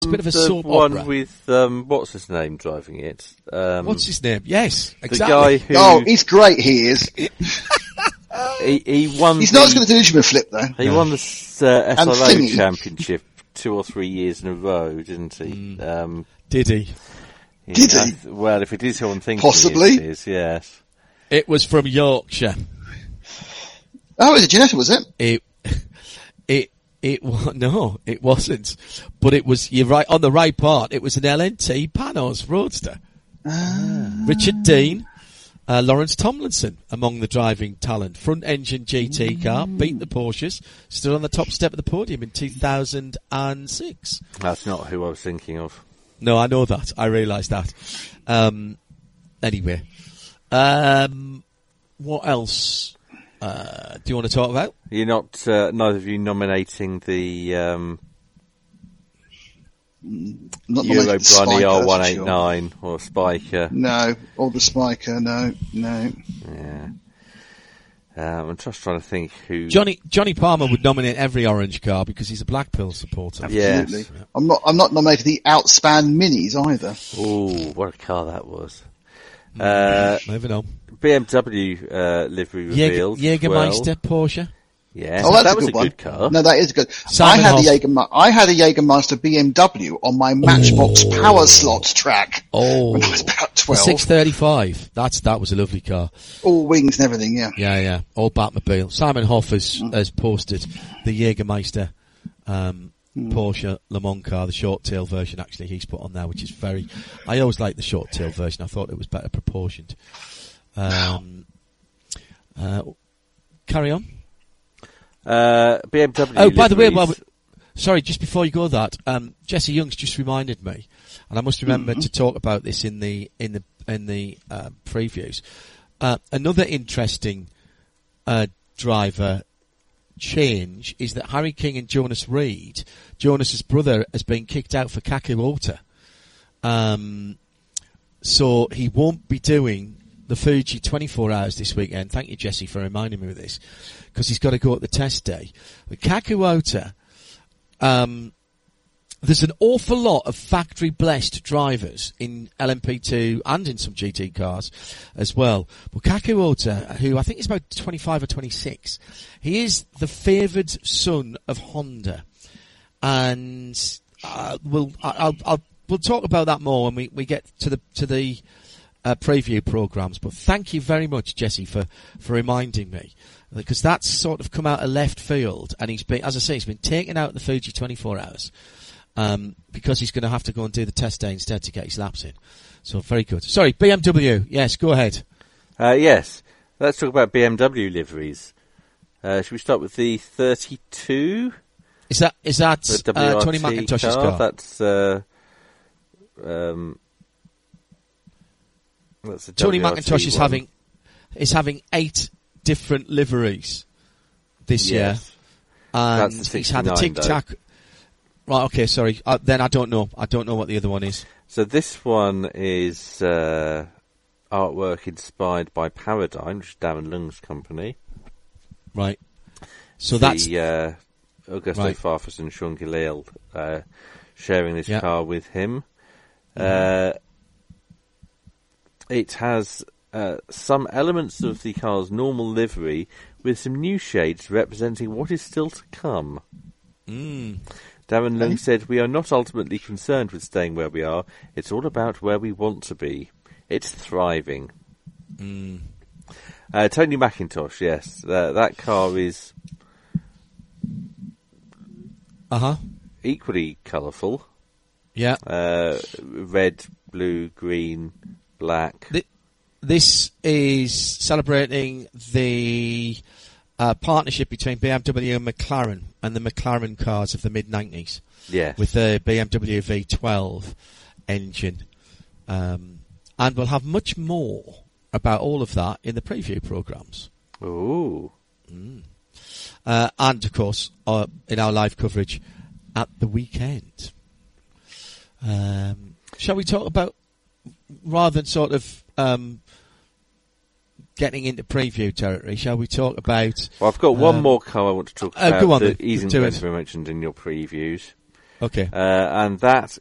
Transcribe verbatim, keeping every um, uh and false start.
It's a bit of a the soap one opera. with um, what's his name driving it? Um, What's his name? Yes, the exactly. guy who Oh, he's great, he is. he, he won. He's the, not as good as Illusion Flip, though. He No. won the uh, S And L O Thingy. championship two or three years in a row, didn't he? Mm. Um, Did he? yeah, Did he? I th- well, if it is who I'm thinking, Possibly. it is. Yes. It was from Yorkshire. Oh, is it Janetta, was it? It, it, it was, no, it wasn't. But it was, you're right, on the right part, it was an L N T Panos Roadster. Ah. Richard Dean, uh, Lawrence Tomlinson among the driving talent. Front engine G T car, beat the Porsches, stood on the top step of the podium in two thousand six. That's not who I was thinking of. No, I know that. I realise that. Um, anyway. Um, what else, uh, do you want to talk about? You're not, uh, neither of you nominating the, um, Not Euro nominated the Brunny Spiker, R that's one for eight sure. nine or Spiker. No, or the Spiker, no, no. Yeah. Um, I'm just trying to think who. Johnny Johnny Palmer would nominate every orange car because he's a Blackpool supporter. Yes. Absolutely. I'm not, I'm not nominated the Outspan Minis either. Ooh, what a car that was. Uh, Moving on. B M W uh, livery revealed. Jäger, as well. Jägermeister Porsche. Yeah, Oh, that's that a was good a one. good car. No, that is good. Simon I had Hoff. a Jägermeister, I had a Jägermeister B M W on my Matchbox Oh. power slot track Oh, when I was about the twelve. six thirty-five. That's that was a lovely car. All wings and everything, yeah. Yeah, yeah. All Batmobile. Simon Hoff has, Mm. has posted the Jägermeister um, Mm. Porsche Le Mans car, the short tail version. Actually, he's put on there, which is very. I always liked the short tail version. I thought it was better proportioned. Um, uh, carry on. Uh, B M W. Oh, by the way, liveries. well, sorry, just before you go that, um, Jesse Young's just reminded me, and I must remember Mm-hmm. to talk about this in the in the in the uh, previews. Uh, another interesting uh, driver change is that Harry King and Jonas Reed, Jonas's brother, has been kicked out for Kakuota. Um, so he won't be doing the Fuji twenty-four hours this weekend. Thank you, Jesse, for reminding me of this, because he's got to go at the test day. But Kakuota, um, there's an awful lot of factory-blessed drivers in L M P two and in some G T cars as well. But Kakuota, who I think is about twenty-five or twenty-six, he is the favoured son of Honda. And uh, we'll, I'll, I'll, we'll talk about that more when we, we get to the to the uh, preview programmes. But thank you very much, Jesse, for, for reminding me, because that's sort of come out of left field, and he's been, as I say, he's been taken out of the Fuji twenty-four hours um, because he's going to have to go and do the test day instead to get his laps in. So very good. Sorry, B M W. Yes, go ahead. Uh, yes, let's talk about B M W liveries. Uh, should we start with the thirty-two? Is that is that The uh, W R T Tony McIntosh's car? That's uh, um, that's a Tony W R T McIntosh is one. having is having eight different liveries this Yes. year, and That's the he's had a sixty-nine, tic tac. Right, okay, sorry. Uh, then I don't know. I don't know what the other one is. So this one is uh, artwork inspired by Paradigm, which is Darren Lung's company. Right. So the, that's uh, Augusto Right. Farfus and Sean Gilliel uh, sharing this Yeah. car with him. Mhm. Uh, it has uh, some elements of the car's normal livery with some new shades representing what is still to come. mm, Darren Lung Okay. said, "We are not ultimately concerned with staying where we are. It's all about where we want to be. It's thriving." mm. Uh, Tony McIntosh, yes. Uh, that car is Uh huh. equally colourful. Yeah. Uh, red, blue, green, black. Th- This is celebrating the uh, partnership between B M W and McLaren, and the McLaren cars of the mid nineties. Yes. With the B M W V twelve engine. Um, and we'll have much more about all of that in the preview programmes. Ooh. Mm. Uh, and, of course, uh, in our live coverage at the weekend. Um, shall we talk about, rather than sort of um, getting into preview territory, shall we talk about... Well, I've got one um, more car I want to talk uh, about go on that then, isn't do going it. to be mentioned in your previews. Okay. Uh, and that